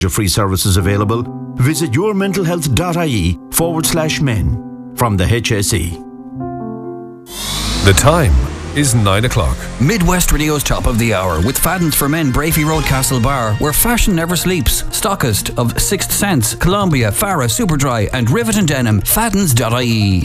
of free services available. Visit yourmentalhealth.ie/men from the HSE. The time is 9 o'clock. Midwest Radio's Top of the Hour with Fadden's for Men, Brafey Road, Castlebar, where fashion never sleeps. Stockist of Sixth Sense, Columbia, Farah, Superdry and Rivet and Denim. Faddens.ie.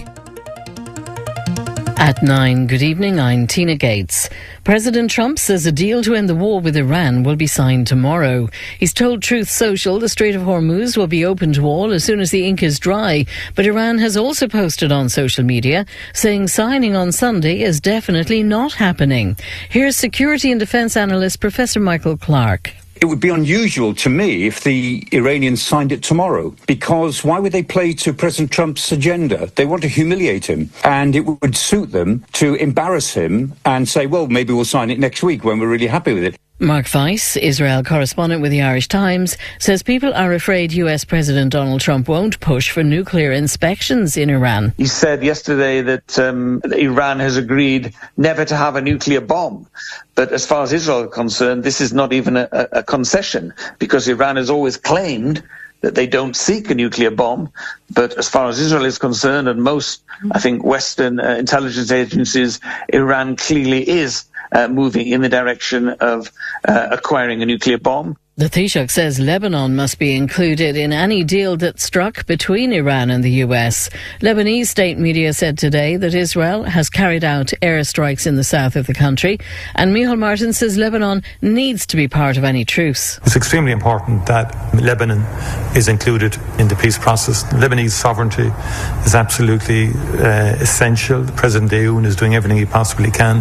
At 9, good evening, I'm Tina Gates. President Trump says a deal to end the war with Iran will be signed tomorrow. He's told Truth Social the Strait of Hormuz will be open to all as soon as the ink is dry. But Iran has also posted on social media saying signing on Sunday is definitely not happening. Here's security and defence analyst Professor Michael Clark. It would be unusual to me if the Iranians signed it tomorrow, because why would they play to President Trump's agenda? They want to humiliate him, and it would suit them to embarrass him and say, well, maybe we'll sign it next week when we're really happy with it. Mark Weiss, Israel correspondent with the Irish Times, says people are afraid US President Donald Trump won't push for nuclear inspections in Iran. He said yesterday that Iran has agreed never to have a nuclear bomb. But as far as Israel is concerned, this is not even a concession, because Iran has always claimed that they don't seek a nuclear bomb. But as far as Israel is concerned, and most, I think, Western intelligence agencies, Iran clearly is moving in the direction of acquiring a nuclear bomb. The Taoiseach says Lebanon must be included in any deal that's struck between Iran and the US. Lebanese state media said today that Israel has carried out airstrikes in the south of the country, and Micheál Martin says Lebanon needs to be part of any truce. It's extremely important that Lebanon is included in the peace process. Lebanese sovereignty is absolutely essential. President Aoun is doing everything he possibly can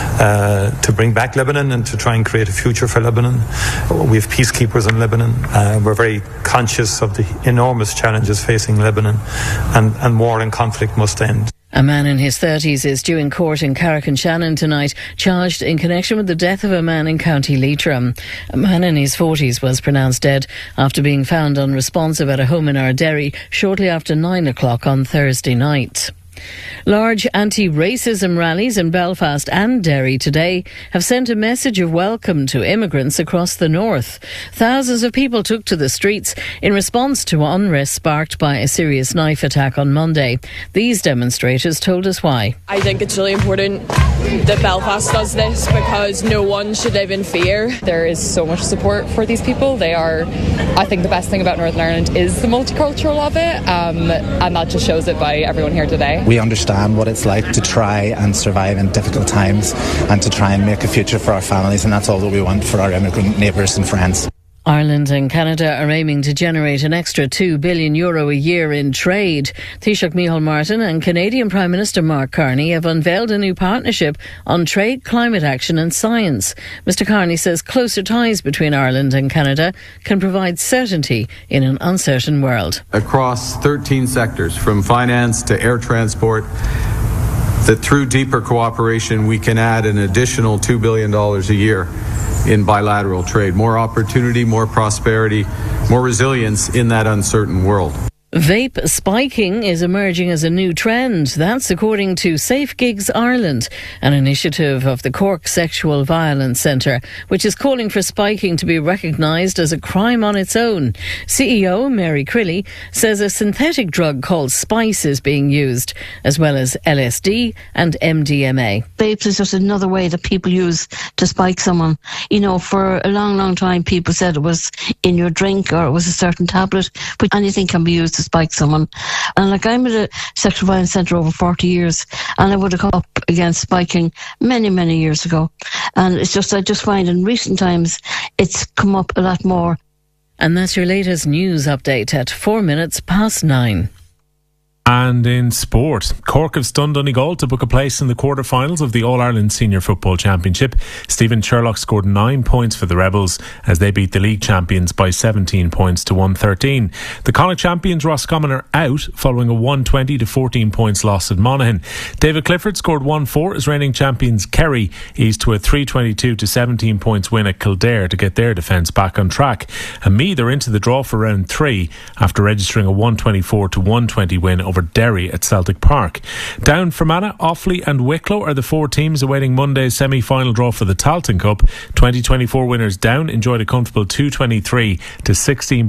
to bring back Lebanon and to try and create a future for Lebanon. We have peacekeepers in Lebanon. We're very conscious of the enormous challenges facing Lebanon, and war and conflict must end. A man in his 30s is due in court in Carrick-on-Shannon tonight, charged in connection with the death of a man in County Leitrim. A man in his 40s was pronounced dead after being found unresponsive at a home in Ardderry shortly after 9 o'clock on Thursday night. Large anti-racism rallies in Belfast and Derry today have sent a message of welcome to immigrants across the north. Thousands of people took to the streets in response to unrest sparked by a serious knife attack on Monday. These demonstrators told us why. I think it's really important that Belfast does this, because no one should live in fear. There is so much support for these people. They are, I think the best thing about Northern Ireland is the multicultural of it, and that just shows it by everyone here today. We understand what it's like to try and survive in difficult times and to try and make a future for our families, and that's all that we want for our immigrant neighbours and friends. Ireland and Canada are aiming to generate an extra €2 billion a year in trade. Taoiseach Micheál Martin and Canadian Prime Minister Mark Carney have unveiled a new partnership on trade, climate action and science. Mr Carney says closer ties between Ireland and Canada can provide certainty in an uncertain world. Across 13 sectors, from finance to air transport, that through deeper cooperation we can add an additional $2 billion a year in bilateral trade. More opportunity, more prosperity, more resilience in that uncertain world. Vape spiking is emerging as a new trend. That's according to Safe Gigs Ireland, an initiative of the Cork Sexual Violence Centre, which is calling for spiking to be recognised as a crime on its own. CEO Mary Crilly says a synthetic drug called Spice is being used, as well as LSD and MDMA. Vapes is just another way that people use to spike someone. You know, for a long, long time people said it was in your drink or it was a certain tablet, but anything can be used to spike someone. And like, I'm at a sexual violence centre over 40 years, and I would have come up against spiking many, many years ago. And it's just, I just find in recent times it's come up a lot more. And that's your latest news update at 9:04. And in sport, Cork have stunned Donegal to book a place in the quarter-finals of the All-Ireland Senior Football Championship. Stephen Sherlock scored 9 points for the Rebels as they beat the league champions by 17 points to 113. The Connacht champions Roscommon are out following a 120 to 14 points loss at Monaghan. David Clifford scored 1-4 as reigning champions Kerry eased to a 322 to 17 points win at Kildare to get their defence back on track. And Meath are into the draw for round 3 after registering a 124 to 120 win over over Derry at Celtic Park. Down Fermanagh, Offaly and Wicklow are the 4 teams awaiting Monday's semi-final draw for the Tailteann Cup. 2024 winners Down enjoyed a comfortable 223 to 16